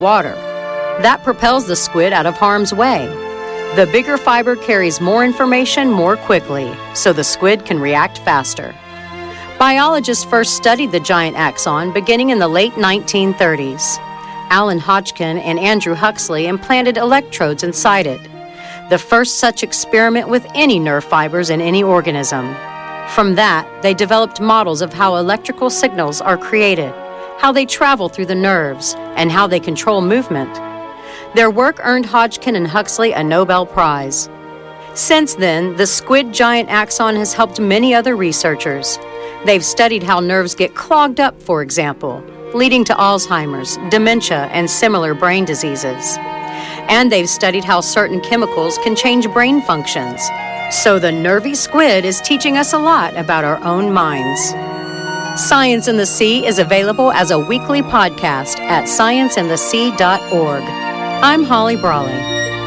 water. That propels the squid out of harm's way. The bigger fiber carries more information more quickly, so the squid can react faster. Biologists first studied the giant axon beginning in the late 1930s. Alan Hodgkin and Andrew Huxley implanted electrodes inside it, the first such experiment with any nerve fibers in any organism. From that, they developed models of how electrical signals are created, how they travel through the nerves, and how they control movement. Their work earned Hodgkin and Huxley a Nobel Prize. Since then, the squid giant axon has helped many other researchers. They've studied how nerves get clogged up, for example, leading to Alzheimer's, dementia, and similar brain diseases. And they've studied how certain chemicals can change brain functions. So the nervy squid is teaching us a lot about our own minds. Science in the Sea is available as a weekly podcast at scienceinthesea.org. I'm Holly Brawley.